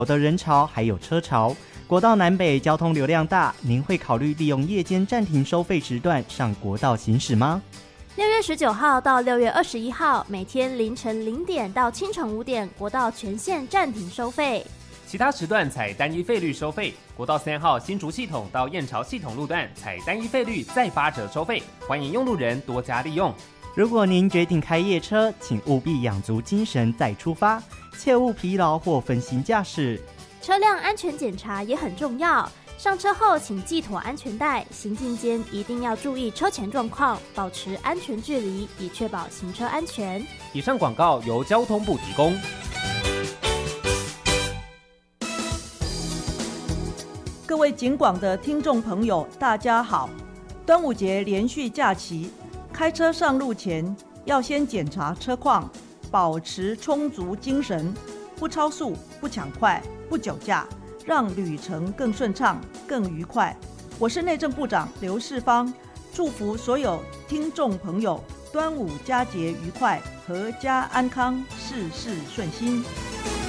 的人潮还有车潮。国道南北交通流量大，您会考虑利用夜间暂停收费时段上国道行驶吗 ？6月19号到6月21号，每天凌晨0点到清晨5点，国道全线暂停收费。 其他时段采单一费率收费。国道3号新竹系统到燕巢系统路段采单一费率再8折收费，欢迎用路人多加利用。 如果您决定开夜车，请务必养足精神再出发，切勿疲劳或分心驾驶。 车辆安全检查也很重要，上车后请系妥安全带，行进间一定要注意车前状况，保持安全距离，以确保行车安全。 以上广告由交通部提供。 各位警广的听众朋友，大家好！端午节连续假期，开车上路前要先检查车况，保持充足精神，不超速、不抢快、不酒驾，让旅程更顺畅、更愉快。我是内政部长刘世芳，祝福所有听众朋友端午佳节愉快，阖家安康，事事顺心。